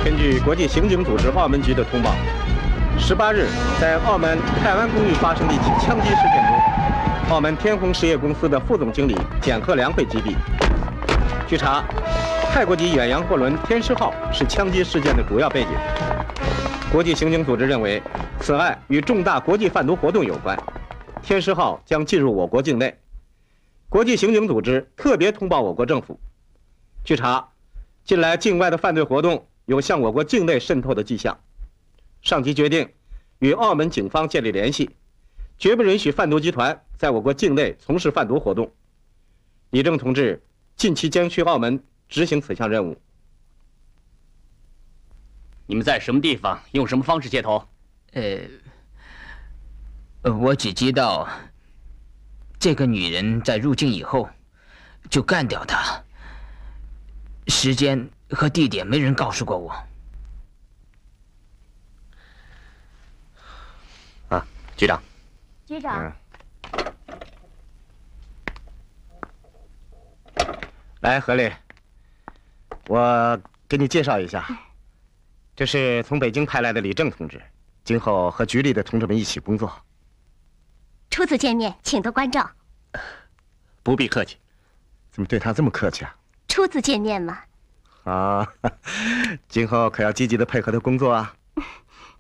根据国际刑警组织澳门局的通报，18日在澳门泰湾公寓发生的一起枪击事件中，澳门天虹实业公司的副总经理简鹤良被击毙。据查，泰国籍远洋货轮天狮号是枪击事件的主要背景。国际刑警组织认为，此案与重大国际贩毒活动有关，天狮号将进入我国境内。国际刑警组织特别通报我国政府。据查，近来境外的犯罪活动有向我国境内渗透的迹象，上级决定与澳门警方建立联系，绝不允许贩毒集团在我国境内从事贩毒活动。李正同志近期将去澳门执行此项任务。 你们在什么地方用什么方式接头？ 我只知道这个女人在入境以后就干掉她，时间和地点没人告诉过我。 啊，局长。 局长。 来，何丽，我给你介绍一下，这是从北京派来的李正同志，今后和局里的同志们一起工作。 初次见面，请多关照。 不必客气。怎么对他这么客气啊？ 初次见面嘛。 啊，今后可要积极的配合他工作啊。